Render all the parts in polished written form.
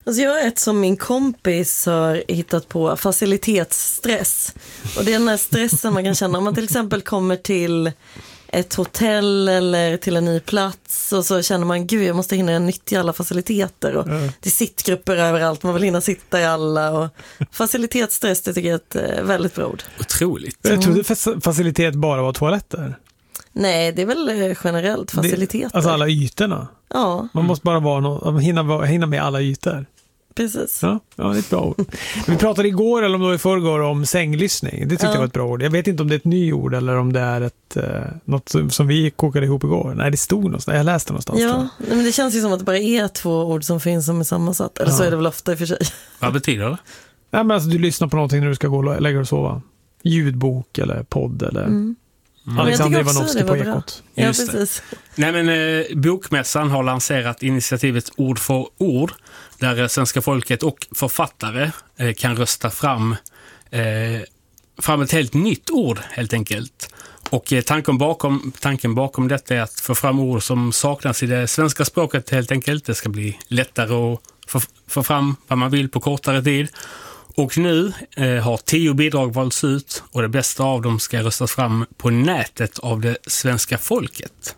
Alltså jag har ett som min kompis har hittat på, facilitetsstress. Och det är den här stressen man kan känna om man till exempel kommer till ett hotell eller till en ny plats och så känner man, gud jag måste hinna nyttja alla faciliteter och det är sittgrupper överallt, man vill hinna sitta i alla och facilitetsstress, det tycker jag är ett väldigt bra ord. Otroligt. Jag trodde facilitet bara var toaletter. Nej, det är väl generellt faciliteter. Alltså alla ytorna. Ja. Man måste bara hinna med alla ytor. Precis. Ja, det är ett bra ord. Vi pratade igår eller om det var i förrgår om sänglyssning. Det tyckte jag var ett bra ord. Jag vet inte om det är ett nyord eller om det är något som vi kokade ihop igår. Nej, det stod någonstans. Jag läste någonstans. Ja, men det känns ju som att det bara är 2 ord som finns som är sammansatt. Eller så är det väl ofta i och för sig. Vad betyder det? Nej, men alltså, du lyssnar på någonting när du ska gå och lägga dig och sova. Ljudbok eller podd eller... Alexander Ivanovski på Ekot. Ja, precis. Nej, men Bokmässan har lanserat initiativet Ord för ord, där svenska folket och författare kan rösta fram ett helt nytt ord helt enkelt. Och tanken bakom detta är att få fram ord som saknas i det svenska språket helt enkelt. Det ska bli lättare att få fram vad man vill på kortare tid. Och nu har 10 bidrag valts ut och det bästa av dem ska röstas fram på nätet av det svenska folket.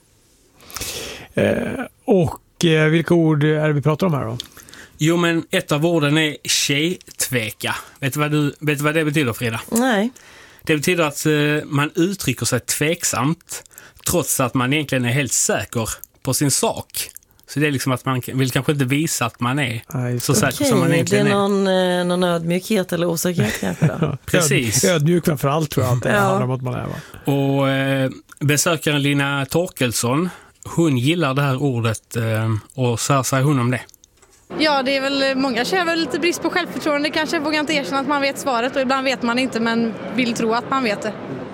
Vilka ord är det vi pratar om här då? Jo, men ett av orden är tjejtveka. Vet du vad det betyder, Frida? Nej. Det betyder att man uttrycker sig tveksamt trots att man egentligen är helt säker på sin sak. Så det är liksom att man vill kanske inte visa att man är så säker som man egentligen är. Det är någon ödmjukhet eller osäkerhet kanske då. Precis. Ödmjuk framförallt tror jag att det handlar om att man är. Va? Och besökaren Lina Torkelsson, hon gillar det här ordet och så här säger hon om det. Ja, det är väl många känner väl lite brist på självförtroende. Kanske vågar inte erkänna att man vet svaret och ibland vet man inte men vill tro att man vet det.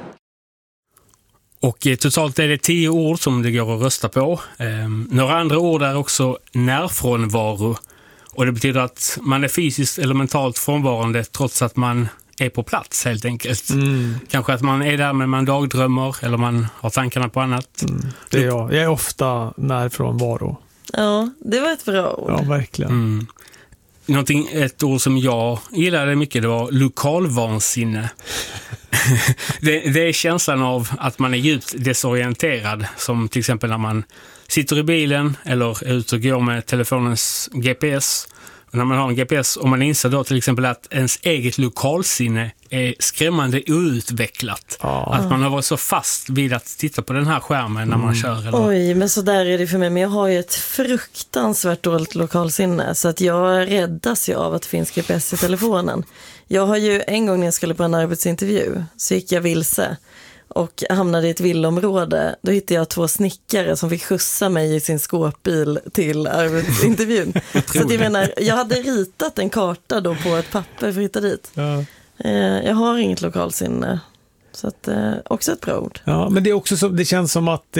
Och totalt är det 10 ord som det går att rösta på. Några andra ord är också närfrånvaro. Och det betyder att man är fysiskt eller mentalt frånvarande trots att man är på plats helt enkelt. Kanske att man är där men man dagdrömmer eller man har tankarna på annat. Det är jag. Jag är ofta närfrånvaro. Ja, det var ett bra ord. Ja, verkligen. Ett ord som jag gillade mycket, det var lokalvansinne. det är känslan av att man är djupt desorienterad, som till exempel när man sitter i bilen eller är ute och går med telefonens GPS. Och när man har en GPS och man inser då till exempel att ens eget lokalsinne är skrämmande outvecklat. Att man har varit så fast vid att titta på den här skärmen när man kör. Eller... Oj, men så där är det för mig. Men jag har ju ett fruktansvärt dåligt lokalsinne. Så att jag räddas ju av att det finns GPS i telefonen. Jag har ju en gång när jag skulle på en arbetsintervju så gick jag vilse och hamnade i ett villområde. Då hittade jag 2 snickare som fick skjutsa mig i sin skåpbil till arbetsintervjun. Så att jag menar, jag hade ritat en karta då på ett papper för att hitta dit. Ja. Jag har inget lokalsinne. Så att också ett bra ord. Ja, men det är också så, det känns som att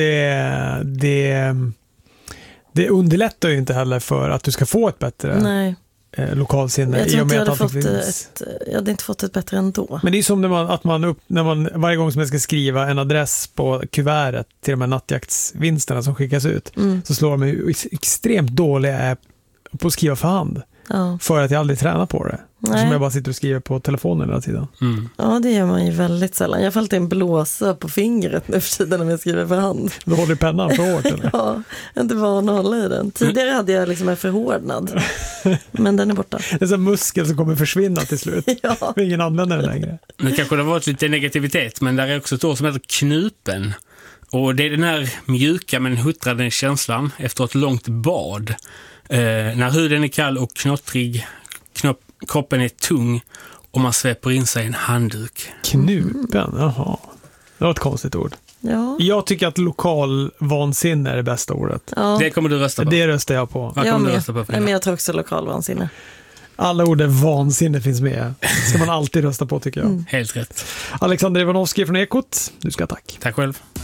det underlättar ju inte heller för att du ska få ett bättre lokalsinne. Jag tror inte jag hade inte fått ett bättre ändå. Men det är som när man varje gång som jag ska skriva en adress på kuvertet till de här nattjaktsvinsterna som skickas ut, så slår de mig extremt dåliga på att skriva för hand. Ja. För att jag aldrig tränar på det. Som jag bara sitter och skriver på telefonen hela tiden. Ja, det gör man ju väldigt sällan. Jag har alltid en blåsa på fingret nu för tiden om jag skriver för hand. Du håller pennan för hårt eller? Ja, jag är inte van att hålla i den. Tidigare hade jag liksom en förhårdnad. Men den är borta. Det är en sån muskel som kommer försvinna till slut. Ja. Ingen använder den längre. Nu kanske det har varit lite negativitet, men där är också ett ord som heter knupen. Och det är den här mjuka men huttrande känslan efter ett långt bad. När huden är kall och knottrig, kroppen är tung och man sveper in sig en handduk. Knupen, jaha. Det var ett konstigt ord. Ja. Jag tycker att lokalvansinne är det bästa ordet. Ja. Det kommer du rösta på. Det röstar jag på. Vad kommer du rösta på? Men jag tror också lokalvansinne. Alla ord där vansinne finns med. Ska man alltid rösta på tycker jag. Helt rätt. Alexander Ivanovski från Ekot, du ska tack. Tack själv.